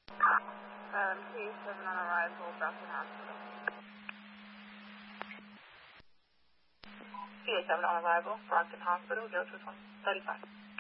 T7 on arrival, Brockton Hospital. T7 on arrival, Brockton Hospital, go to 35.